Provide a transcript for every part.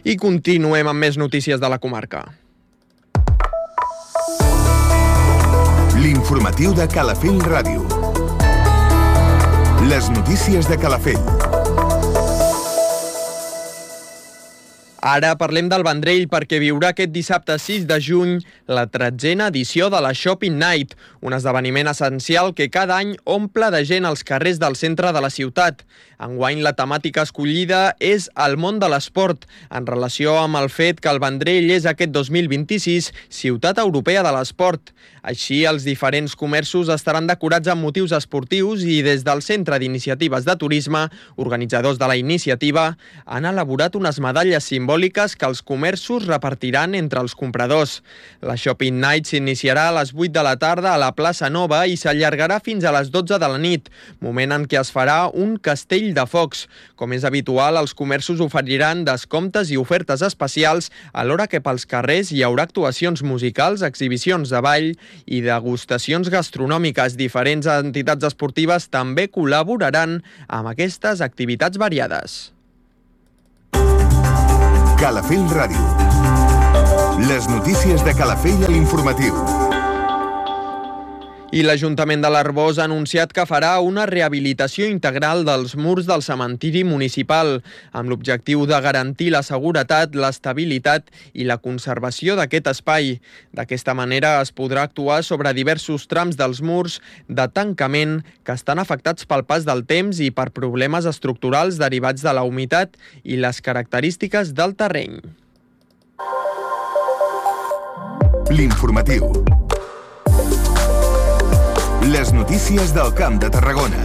I continuem amb més notícies de la comarca. L'informatiu de Calafell Ràdio. Les notícies de Calafell. Ara parlem del Vendrell perquè viurà aquest dissabte 6 de juny la 13a edició de la Shopping Night, un esdeveniment essencial que cada any omple de gent als carrers del centre de la ciutat. Enguany la temàtica escollida és el món de l'esport, en relació amb el fet que el Vendrell és aquest 2026 Ciutat Europea de l'Esport. Així, els diferents comerços estaran decorats amb motius esportius i des del Centre d'Iniciatives de Turisme, organitzadors de la iniciativa, han elaborat unes medalles simbòliques que els comerços repartiran entre els compradors. La Shopping Night s'iniciarà a les 8 de la tarda a la plaça Nova i s'allargarà fins a les 12 de la nit, moment en què es farà un castell de focs. Com és habitual, els comerços oferiran descomptes i ofertes especials, alhora que pels carrers hi haurà actuacions musicals, exhibicions de ball i degustacions gastronòmiques. Diferents entitats esportives també col·laboraran amb aquestes activitats variades. Calafell Ràdio. Les notícies de Calafell a l'informatiu. I l'Ajuntament de l'Arboç ha anunciat que farà una rehabilitació integral dels murs del cementiri municipal, amb l'objectiu de garantir la seguretat, l'estabilitat i la conservació d'aquest espai. D'aquesta manera es podrà actuar sobre diversos trams dels murs de tancament que estan afectats pel pas del temps i per problemes estructurals derivats de la humitat i les característiques del terreny. L'informatiu. Les notícies del Camp de Tarragona.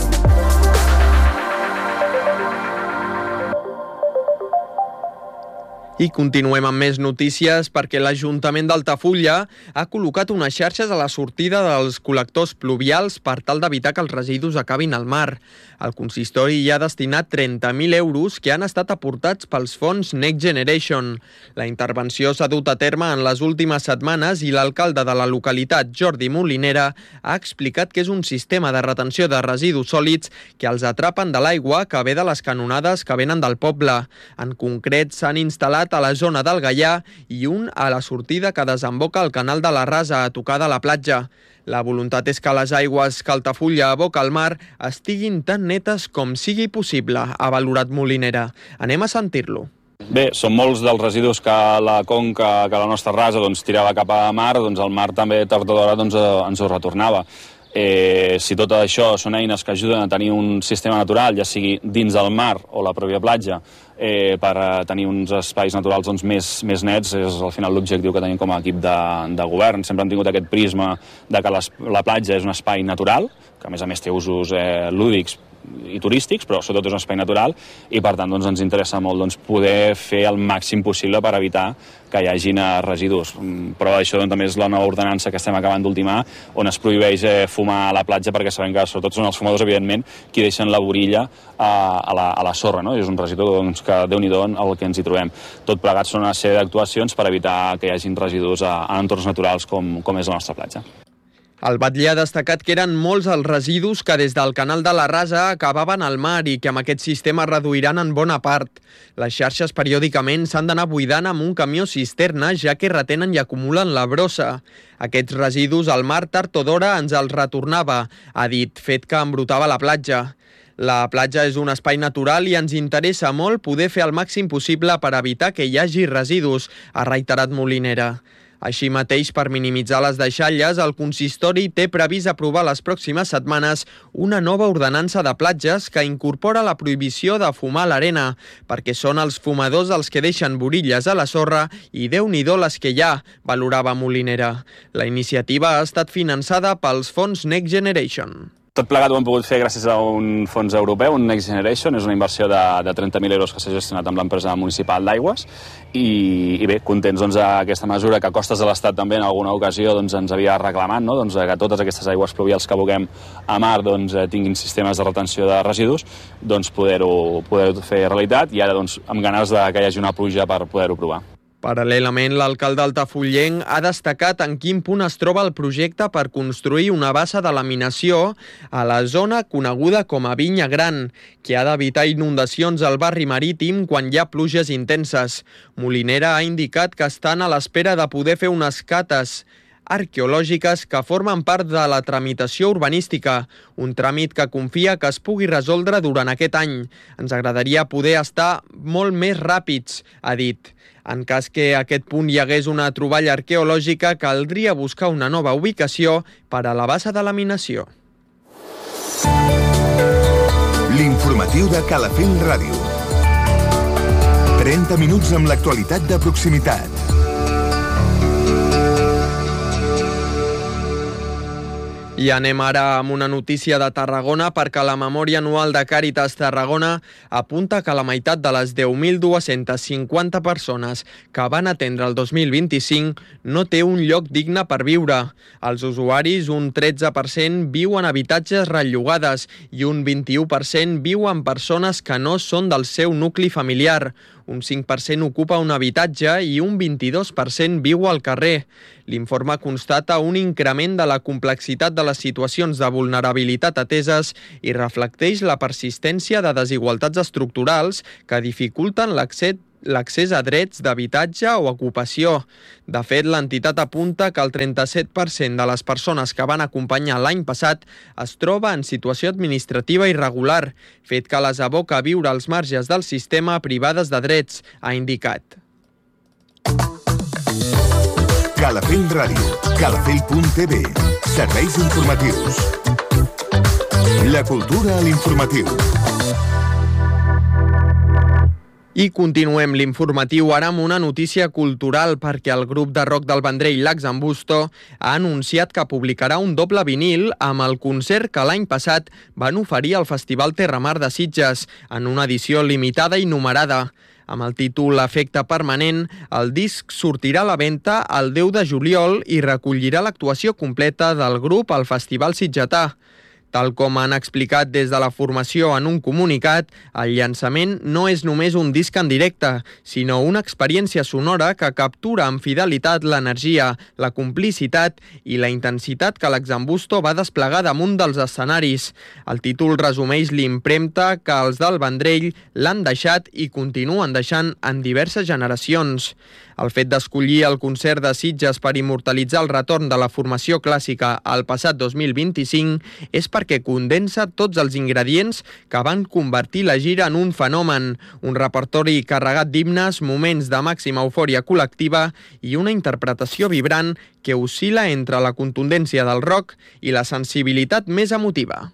I continuem amb més notícies perquè l'Ajuntament d'Altafulla ha col·locat unes xarxes a la sortida dels col·lectors pluvials per tal d'evitar que els residus acabin al mar. El consistori hi ha destinat 30.000 euros que han estat aportats pels fons Next Generation. La intervenció s'ha dut a terme en les últimes setmanes i l'alcalde de la localitat, Jordi Molinera, ha explicat que és un sistema de retenció de residus sòlids que els atrapen de l'aigua que ve de les canonades que venen del poble. En concret, s'han instal·lat a la zona del Gaià i un a la sortida que desemboca al canal de la Rasa a tocar de la platja. La voluntat és que les aigües que Altafulla aboca al mar estiguin tan netes com sigui possible, ha valorat Molinera. Anem a sentir-lo. Bé, són molts dels residus que la conca, que la nostra rasa tirava cap a mar, el mar també tard o d'hora ens ho retornava. Si tot això són eines que ajuden a tenir un sistema natural, ja sigui dins del mar o la pròpia platja, per tenir uns espais naturals més nets, és al final l'objectiu que tenim com a equip de govern. Sempre hem tingut aquest prisma de que la platja és un espai natural, que a més té usos lúdics i turístics, però sobretot és un espai natural i per tant ens interessa molt poder fer el màxim possible per evitar que hi hagin residus. Però això també és la nova ordenança que estem acabant d'ultimar, on es prohibeix fumar a la platja, perquè sabem que sobretot són els fumadors, evidentment, qui deixen la borilla a la sorra, no? I és un residu que Déu-n'hi-do el que ens hi trobem. Tot plegat són una sèrie d'actuacions per evitar que hi hagin residus a entorns naturals com és la nostra platja. El batlle ha destacat que eren molts els residus que des del canal de la Rasa acabaven al mar i que amb aquest sistema reduiran en bona part. Les xarxes periòdicament s'han d'anar buidant amb un camió cisterna, ja que retenen i acumulen la brossa. Aquests residus al mar tard o d'hora ens els retornava, ha dit, fet que embrutava la platja. La platja és un espai natural i ens interessa molt poder fer el màxim possible per evitar que hi hagi residus, ha reiterat Molinera. Així mateix, per minimitzar les deixalles, el consistori té previst aprovar les pròximes setmanes una nova ordenança de platges que incorpora la prohibició de fumar a l'arena, perquè són els fumadors els que deixen borilles a la sorra i Déu-n'hi-do les que hi ha, valorava Molinera. La iniciativa ha estat finançada pels fons Next Generation. Tot plegat ho hem pogut fer gràcies a un fons europeu, un Next Generation, és una inversió de 30.000 euros que s'ha gestionat amb l'empresa municipal d'aigües i bé, contents d'aquesta mesura que a costes de l'Estat també en alguna ocasió ens havia reclamat, no? Que totes aquestes aigües pluvials que aboquem a mar tinguin sistemes de retenció de residus, poder-ho fer realitat i ara amb ganes que hi hagi una pluja per poder-ho provar. Paral·lelament, l'alcalde altafulllenc ha destacat en quin punt es troba el projecte per construir una bassa de laminació a la zona coneguda com a Vinya Gran, que ha d'evitar inundacions al barri marítim quan hi ha pluges intenses. Molinera ha indicat que estan a l'espera de poder fer unes cates arqueològiques que formen part de la tramitació urbanística, un tràmit que confia que es pugui resoldre durant aquest any. Ens agradaria poder estar molt més ràpids, ha dit. En cas que a aquest punt hi hagués una troballa arqueològica, caldria buscar una nova ubicació per a la bassa de laminació. L'informatiu de Calafell Ràdio. 30 minuts amb l'actualitat de proximitat. I anem ara amb una notícia de Tarragona perquè la memòria anual de Càritas Tarragona apunta que la meitat de les 10.250 persones que van atendre el 2025 no té un lloc digne per viure. Els usuaris, un 13%, viu en habitatges relllogades i un 21% viu en persones que no són del seu nucli familiar. Un 5% ocupa un habitatge i un 22% viu al carrer. L'informe constata un increment de la complexitat de les situacions de vulnerabilitat ateses i reflecteix la persistència de desigualtats estructurals que dificulten l'accés a drets d'habitatge o ocupació. De fet, l'entitat apunta que el 37% de les persones que van acompanyar l'any passat es troba en situació administrativa irregular, fet que les aboca a viure als marges del sistema privades de drets, ha indicat. Calafell Ràdio, calafell.tv, serveis informatius. La cultura a l'informatiu. I continuem l'informatiu ara amb una notícia cultural perquè el grup de rock del Vendrell L'Axambusto ha anunciat que publicarà un doble vinil amb el concert que l'any passat van oferir al Festival Terramar de Sitges en una edició limitada i numerada. Amb el títol Efecte Permanent, el disc sortirà a la venda el 10 de juliol i recollirà l'actuació completa del grup al Festival Sitgetà. Tal com han explicat des de la formació en un comunicat, el llançament no és només un disc en directe, sinó una experiència sonora que captura amb fidelitat l'energia, la complicitat i la intensitat que l'Axambusto va desplegar damunt dels escenaris. El títol resumeix l'impremta que els del Vendrell l'han deixat i continuen deixant en diverses generacions. El fet d'escollir el concert de Sitges per immortalitzar el retorn de la formació clàssica al passat 2025 és perquè condensa tots els ingredients que van convertir la gira en un fenomen, un repertori carregat d'himnes, moments de màxima eufòria col·lectiva i una interpretació vibrant que oscil·la entre la contundència del rock i la sensibilitat més emotiva.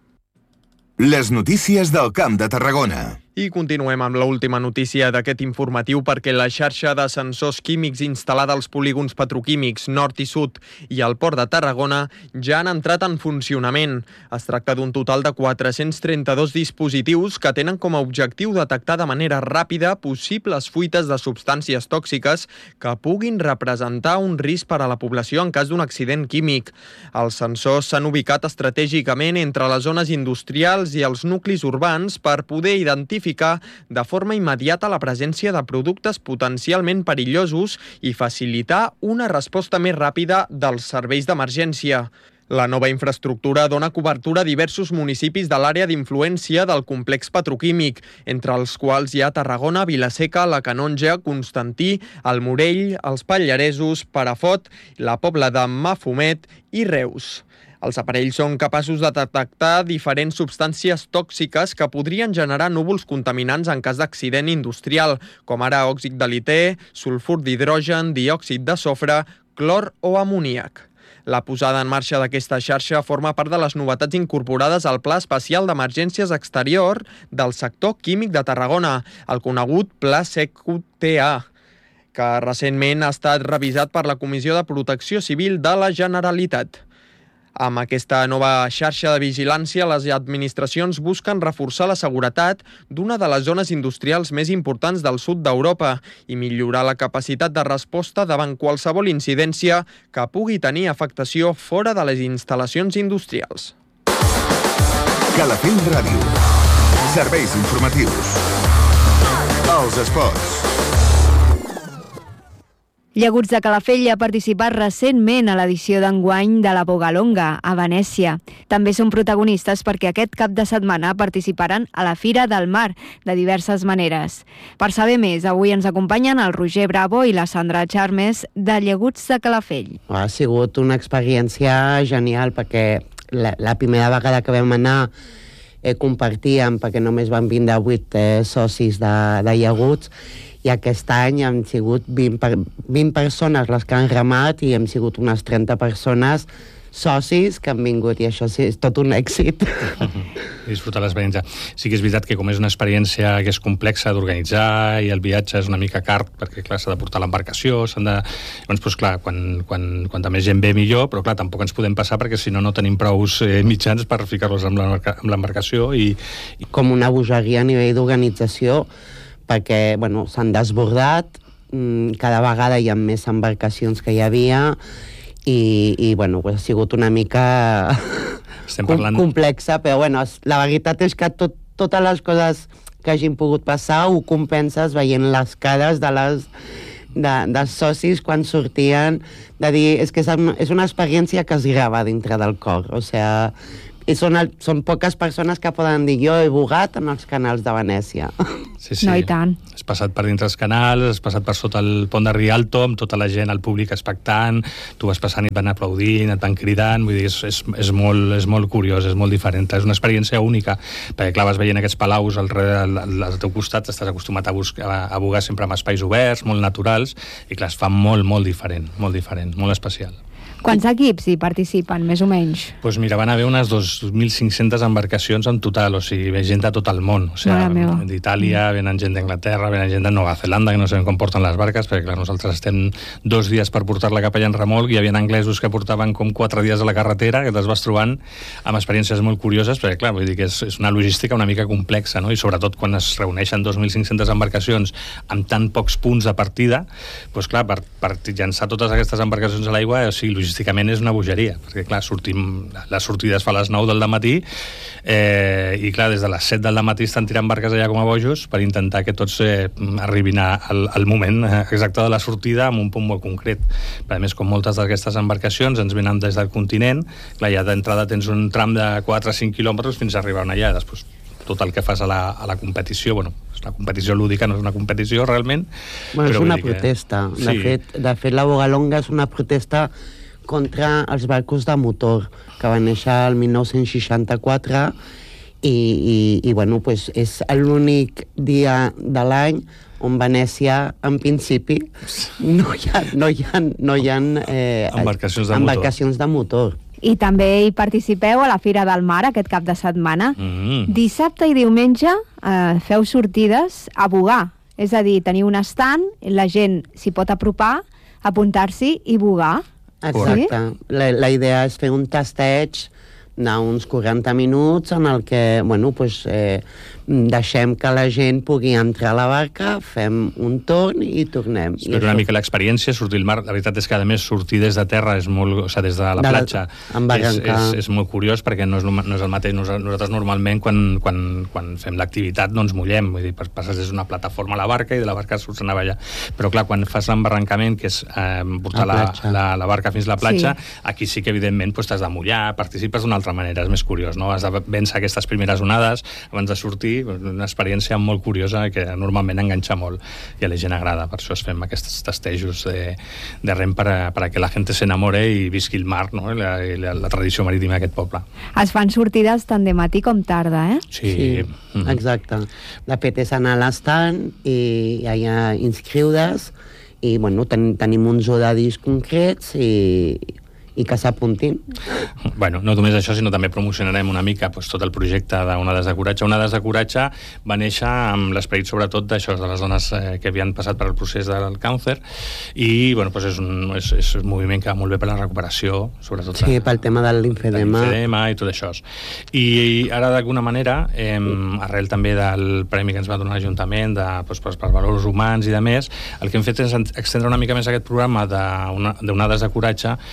Les notícies del Camp de Tarragona. I continuem amb l'última notícia d'aquest informatiu perquè la xarxa de sensors químics instal·lada als polígons petroquímics nord i sud i al port de Tarragona ja han entrat en funcionament. Es tracta d'un total de 432 dispositius que tenen com a objectiu detectar de manera ràpida possibles fuites de substàncies tòxiques que puguin representar un risc per a la població en cas d'un accident químic. Els sensors s'han ubicat estratègicament entre les zones industrials i els nuclis urbans per poder identificar de forma immediata la presència de productes potencialment perillosos i facilitar una resposta més ràpida dels serveis d'emergència. La nova infraestructura dona cobertura a diversos municipis de l'àrea d'influència del complex petroquímic, entre els quals hi ha Tarragona, Vilaseca, la Canonja, Constantí, el Morell, els Pallaresos, Perafort, la Pobla de Mafumet i Reus. Els aparells són capaços de detectar diferents substàncies tòxiques que podrien generar núvols contaminants en cas d'accident industrial, com ara òxid de liter, sulfur d'hidrogen, diòxid de sofre, clor o amoníac. La posada en marxa d'aquesta xarxa forma part de les novetats incorporades al Pla Especial d'Emergències Exterior del sector químic de Tarragona, el conegut Pla SECUTA, que recentment ha estat revisat per la Comissió de Protecció Civil de la Generalitat. Amb aquesta nova xarxa de vigilància, les administracions busquen reforçar la seguretat d'una de les zones industrials més importants del sud d'Europa i millorar la capacitat de resposta davant qualsevol incidència que pugui tenir afectació fora de les instal·lacions industrials. Calafell Ràdio. Serveis informatius. Els esports. Llaguts de Calafell ha participat recentment a l'edició d'enguany de la Bogalonga, a Venècia. També són protagonistes perquè aquest cap de setmana participaran a la Fira del Mar, de diverses maneres. Per saber més, avui ens acompanyen el Roger Bravo i la Sandra Charmes de Llaguts de Calafell. Ha sigut una experiència genial perquè la primera vegada que vam anar compartíem, perquè només van vindre 8 socis de Llaguts, i aquest any han sigut 20 persones les que han remat i hem sigut unes 30 persones socis que han vingut, i això sí, és tot un èxit. Disfrutar l'experiència. Sí que és veritat que com és una experiència que és complexa d'organitzar i el viatge és una mica car, perquè clar, s'ha de portar l'embarcació, s'han de... Llavors, doncs, clar, quan més gent ve millor, però clar, tampoc ens podem passar perquè si no, no tenim prous mitjans per ficar-los amb l'embarcació i... Com una bogeria a nivell d'organització, perquè bueno, s'han desbordat, cada vegada hi ha més embarcacions que hi havia i bueno, ha sigut una mica complexa, però bueno, la veritat és que totes les coses que hagin pogut passar ho compenses veient les cares dels socis quan sortien, de dir, és que és una experiència que es grava dintre del cor, o sigui, i són poques persones que poden dir jo he bugat en els canals de Venècia. Sí. No, i tant. Has passat per dintre els canals, has passat per sota el pont de Rialto, amb tota la gent, el públic expectant, tu vas passant i et van aplaudint, et van cridant, vull dir, és molt curiós, és molt diferent, és una experiència única, perquè clar, vas veient aquests palaus al teu costat, estàs acostumat a bugar sempre en espais oberts, molt naturals, i clar, es fa molt diferent, molt especial. Quants equips hi participen, més o menys? Doncs mira, van haver unes 2.500 embarcacions en total, o sigui, ve gent de tot el món, o sigui, d'Itàlia, venen gent d'Anglaterra, venen gent de Nova Zelanda, que no sabem com porten les barques, perquè clar, nosaltres estem 2 dies per portar-la cap allà en remolc, i hi havia anglesos que portaven com 4 dies a la carretera, que te'ls vas trobant amb experiències molt curioses, perquè clar, vull dir que és una logística una mica complexa, no? I sobretot quan es reuneixen 2.500 embarcacions amb tan pocs punts de partida, doncs clar, per llançar totes aquestes embarcacions a l'aigua, o sigui, logísticament és una bogeria, perquè clar, la sortida es fa a les 9 del matí i clar, des de les 7 del matí estan tirant barques allà com a bojos per intentar que tots arribin al moment exacte de la sortida amb un punt molt concret. A més, com moltes d'aquestes embarcacions ens venen des del continent, clar, ja d'entrada tens un tram de 4 o 5 quilòmetres fins a arribar allà, després tot el que fas a la competició, bueno, la competició lúdica no és una competició realment. Bueno, és una protesta. De fet, la Bogalonga és una protesta contra els barcos de motor, que van néixer el 1964 i bueno, pues és l'únic dia de l'any on Venècia, en principi, no hi ha embarcacions de motor. I també hi participeu a la Fira del Mar aquest cap de setmana. Dissabte i diumenge feu sortides a bugar, és a dir, teniu un estand, la gent s'hi pot apropar, apuntar-s'hi i bugar. Exacte. Sí? La idea és fer un tasteig d'uns 40 minuts en el que, bueno, pues, deixem que la gent pugui entrar a la barca, fem un torn i tornem. Explica una mica l'experiència, sortir al mar. La veritat és que, a més, sortir des de terra és molt... O sigui, des de la platja és molt curiós, perquè no és el mateix. Nosaltres normalment, quan fem l'activitat, no ens mullem. Vull dir, passes des d'una plataforma a la barca i de la barca surts a navegar. Però, clar, quan fas l'embarrancament, que és portar la barca fins a la platja, aquí sí que, evidentment, t'has de mullar, participes d'una altra manera, és més curiós, no? Has de vèncer aquestes primeres onades abans de sortir, una experiència molt curiosa que normalment enganxa molt i a la gent agrada, per això es fem aquests tastejos de rem per a que la gent s'enamore i visqui el mar, no? la tradició marítima d'aquest poble. Es fan sortides tant de matí com tarda, eh? Sí. Exacte. De fet és anar a l'estand i allà inscriure's i bueno, tenim uns horaris concrets i que s'apuntin. Bueno, no només això, sinó també promocionarem una mica tot el projecte d'Onades de Coratge. Onades de Coratge va néixer amb l'esperit sobretot d'això, de les dones que havien passat per el procés del càncer i bueno, és un moviment que va molt bé per la recuperació, sobretot pel tema de l'imfedema i tot això. I ara d'alguna manera, arrel també del premi que ens va donar l'Ajuntament per valors humans i de més, el que hem fet és extendre una mica més aquest programa d'Onades de Coratge a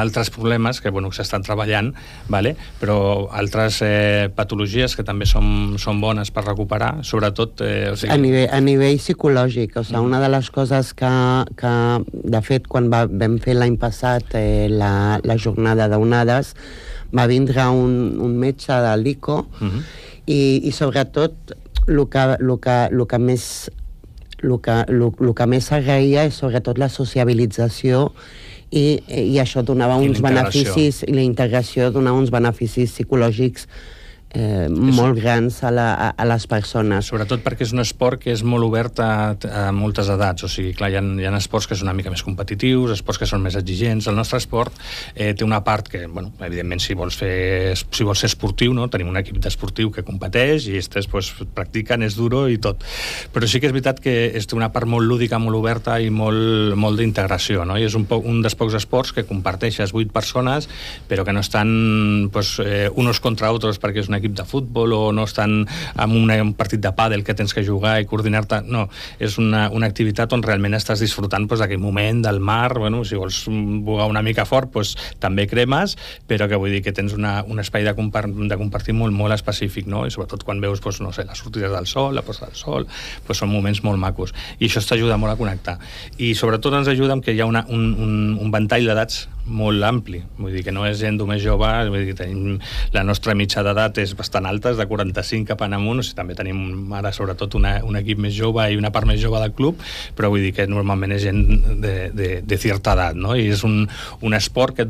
altres problemes que s'estan treballant, vale? Però altres patologies que també són bones per recuperar, sobretot... A nivell psicològic, una de les coses que de fet, quan vam fer l'any passat la jornada d'onades, va vindre un metge de l'ICO i sobretot el que més s'agraïa és sobretot la sociabilització i això donava uns beneficis, i la integració donava uns beneficis psicològics molt grans a les persones. Sobretot perquè és un esport que és molt obert a moltes edats, o sigui, clar, hi ha esports que són una mica més competitius, esports que són més exigents. El nostre esport té una part que, evidentment, si vols ser esportiu, no? Tenim un equip d'esportiu que competeix i practiquen, és duro i tot. Però sí que és veritat que té una part molt lúdica, molt oberta i molt d'integració, no? I és un dels pocs esports que comparteixes 8 persones, però que no estan unos contra otros perquè és un equip de futbol o no estan en un partit de pàdel que tens que jugar i coordinar-te. No, és una activitat on realment estàs disfrutant d'aquell moment del mar. Si vols bugar una mica fort, també cremes, però que vull dir que tens un espai de compartir molt específic, no? I sobretot quan veus, les sortides del sol, la posta del sol, són moments molt macos. I això t'ajuda molt a connectar. I sobretot ens ajuda que hi ha un ventall d'edats molt ampli. Vull dir que no és gent més jove, vull dir que tenim la nostra mitja d'edat és bastant alta, és de 45 cap en amunt, també tenim ara sobretot un equip més jove i una part més jove del club, però vull dir que normalment és gent de certa edat, no? I és un esport que